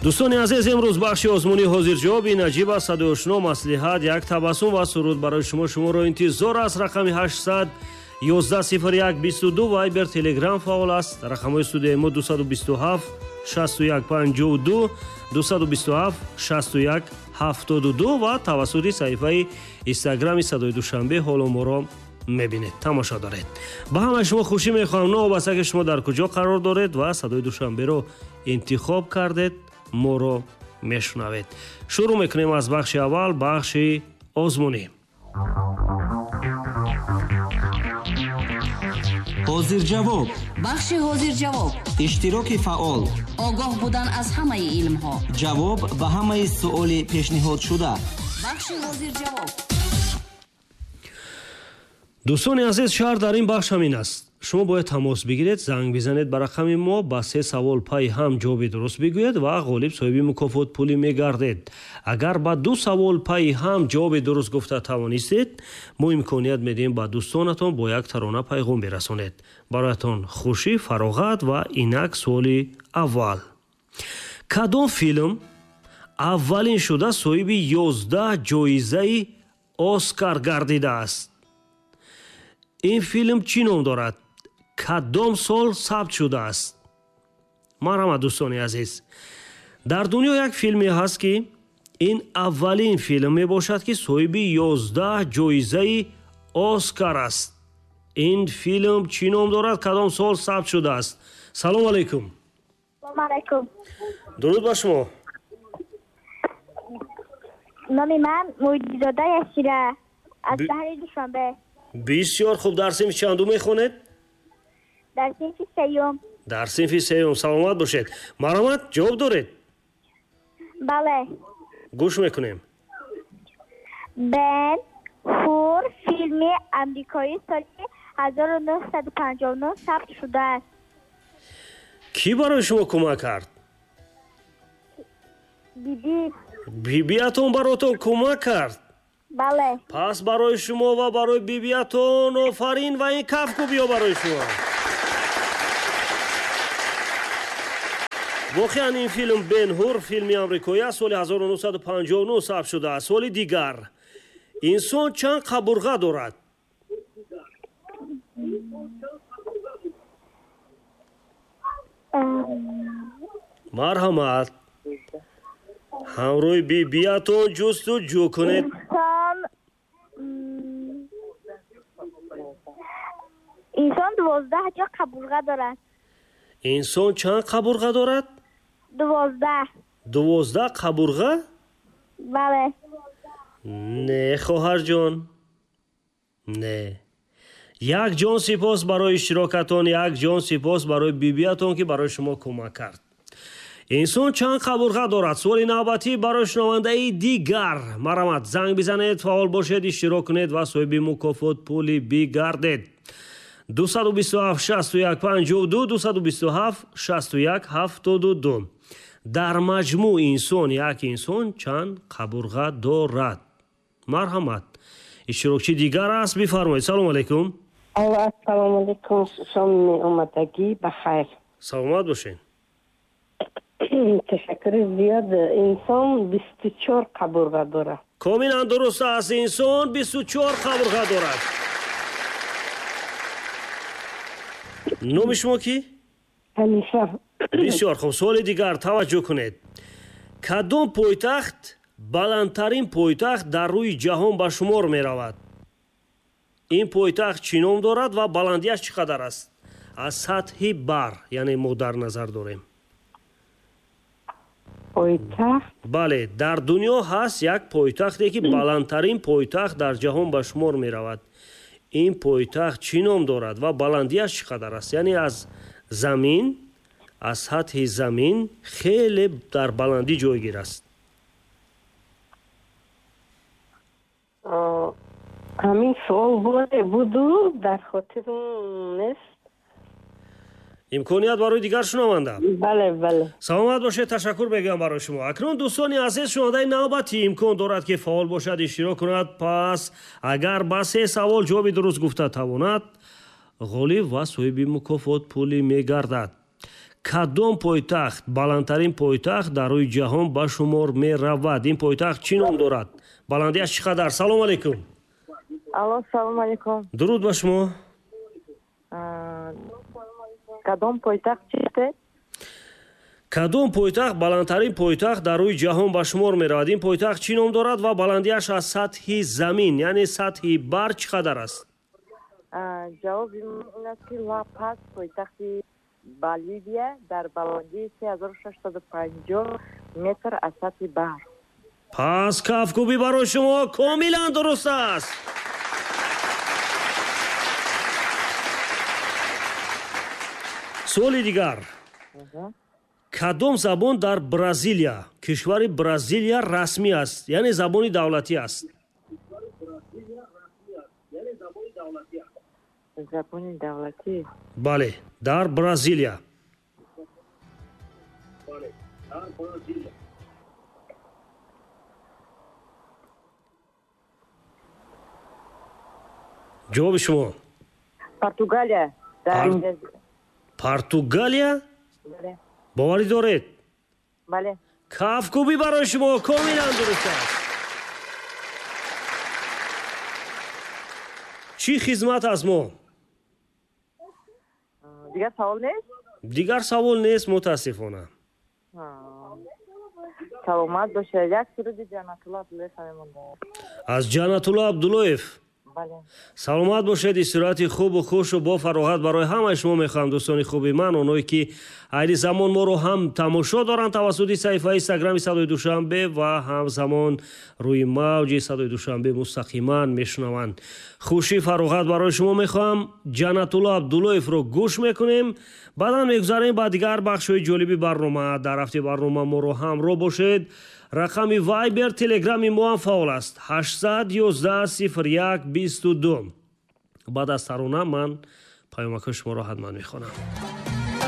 дӯстони азиз, имрӯз бахши озмунии ҳозирҷавоби наҷиб аз садои ошно маслиҳат як табассум ва суруд барои шуморо интизор аст. Рақами 800 110122 вайбер телеграм фаъол аст. рақамҳои студияи мо 227 61 52 227 61 72 ва тавассути саҳифаи инстаграми садои душанбе ҳоло моро мебинед, тамошо доред. ба ҳамаи шумо хушӣ мехоҳам. новобаста ки шумо дар куҷо қарор доред ва садои душанберо интихоб кардед, моро мешунавед. шурӯъ мекунем аз бахши аввал, бахши озмунӣ. ҳозирҷавоб. бахши ҳозирҷавоб. иштироки фаъол. огоҳ будан аз ҳамаи илмҳо. ҷавоб ба ҳамаи суоли пешниҳодшуда. бахши ҳозирҷавоб. дӯстони азиз, шарт дар ин бахш ҳамин аст. шумо бояд тамос бигиред, занг бизанед ба рақами мо, ба 3 савол пай ҳам ҷавоби дуруст бигӯед ва ғолиб соҳиби мукофот пулӣ мегардед. агар ба 2 савол пай ҳам ҷавоби дуруст гуфта тавонистед, мо имконият медиҳем ба дӯстонатон бо як тарона пайғом бирасонед. бароятон хушӣ, фароғат ва инак суоли аввал. кадом филм аввалин шуда соҳиби 11 ҷоизаи Оскар гардидааст? ин филм чӣ ном дорад? кадом сол сабт шудааст? марҳамат дӯстони азиз, дар дунё як филме ҳаст ки ин аввалин филм мебошад ки соҳиби 11 ҷоизаи Оскар аст. ин филм чӣ ном дорад? кадом сол сабт шудааст? салом алайкум. салом алайкум. дуруд ба шумо. номи ман муиддизода яшира аз шаҳри душанбе. бисёр хуб. дар синфи чандум мехонед? дар синфи сеюм. дар синфи сеюм. саломат бошед. марҳамат, ҷавоб доред? бале. гӯш мекунем. бен ҳур филми амрикои соли 1959 сабт шудааст. кӣ барои шумо кӯмак кард? биби. бибиятон баротон кӯмак кард? бале. пас барои шумо ва барои бибиятон офарин ва ин кафкӯбиё барои шумо. воқеан ин филм бен ҳур филми амрикоӣ аз соли 1959 сабт шудааст. суоли дигар. инсон чанд қабурға дорад? марҳамат, ҳамроҳи бибиятон ҷустуҷӯ кунед. инсон 12 ҷо қабурға дорад. инсон чанд қабурға дорад? 12. 12 қабурға? бале. не хоҳарҷон, не. як ҷон сипос барои иштирокатон, як ҷон сипос барои бибиятон ки барои шумо кӯмак кард. инсон чанд қабурға дорад? суоли навбатӣ барои шунавандаи дигар. марҳамат, занг бизанед, фаъол бошед, иштирок кунед ва соҳиби мукофот пулӣ бигардед. 227 61 52 227 61 72. дар маҷмӯъ инсон, як инсон чанд қабурға дорад? марҳамат, иштирокчи дигар аст, бифармоед. салом алайкум. ассалому алайкум. шоми омадагӣ бахайр. саломат бошед. ташаккури зиёд. инсон 24 қабурға дорад. комилан дуруст аст. инсон 24 қабурға дорад. номи шумо кӣ? ҳамиша. бисёр хуб. суоли дигар, таваҷҷӯҳ кунед. кадом пойтахт баландтарин пойтахт дар рӯи ҷаҳон ба шумор меравад? ин пойтахт чӣ ном дорад ва баландиаш чӣ қадар аст? аз сатҳи бар, яъне мо дар назар дорем. пойтахт? бале, дар дунё ҳаст як пойтахте ки баландтарин пойтахт дар ҷаҳон ба шумор меравад. ин пойтахт чӣ ном дорад ва баландиаш чӣ қадар аст? яъне аз замин, аз сатҳи замин хеле дар баландӣ ҷойгир аст. ҳамин суол буду дар хотирам нест. имконият барои дигар шунаванда? бале бале. саломат бошед, ташаккур мегӯям барои шумо. акнун дӯстони азиз, шунавандаи навбатӣ имкон дорад ки фаъол бошад, иштирок кунад. пас агар ба 3 савол ҷавоби дуруст гуфта тавонад, ғолиб ва соҳиби мукофот пулӣ мегардад. кадом пойтахт баландтарин пойтахт дар рӯи ҷаҳон ба шумор меравад? Ин пойтахт чӣ ном дорад? баландиаш чӣ қадар? Салом алейкум. Алло, салом алейкум. дуруд ба шумо. Кадом пойтахт чист? кадом пойтахт баландтарин пойтахт дар рӯи ҷаҳон ба шумор меравад? Ин пойтахт чӣ ном дорад ва баландиаш аз сатҳи замин, яъне сатҳи бар чӣ қадар аст? ҷавоб ин аст ки Ла-Пас пойтахти Боливия дар баландии 3650 метр аз сатҳи баҳр. пас кафкӯбӣ барои шумо комилан дуруст аст. суоли дигар. кадом забон дар Бразилия, кишвари Бразилия расмӣ аст, яъне забони давлатӣ аст? забони давлатӣ? бале, дар Бразилия. ҷавоби шумо? Португалия. португалия? Бале. боварӣ доред? Бале. кафкӯбӣ барои шумо комилан дуруст аст. чӣ хизмат аз мо? Дигар савол нест? дигар савол нест мутаассифона. Саломат бошед. Як суруди Ҷанатулло Абдуллоев мемонда. аз Ҷанатулло Абдуллоев. Бале. саломат бошед. истироҳати хубу хушу бо фароғат барои ҳамаи шумо мехоҳам, дӯстони хуби ман, онҳое ки айни замон моро ҳам тамошо доранд тавассути саҳифаи инстаграми Садои Душанбе ва ҳамзамон рӯи мавҷи Садои Душанбе мустақиман мешунаванд. хуши фароғат барои шумо мехоҳам. Ҷанатулло Абдуллоевро гӯш мекунем. баъдан мегузарем ба дигар бахшҳои ҷолиби барнома. дар ҳафти барнома моро ҳамроҳ бошед. рақами вайбер телеграми мо ҳам фаъол аст 811 01 22. баъд аз тарона ман паёмакҳои шуморо ҳатман мехонам.